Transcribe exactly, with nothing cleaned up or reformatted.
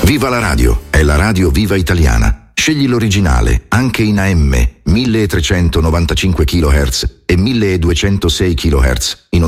Viva la radio, è la radio Viva Italiana. Scegli l'originale, anche in A M, milletrecentonovantacinque chilohertz e milleduecentosei chilohertz, in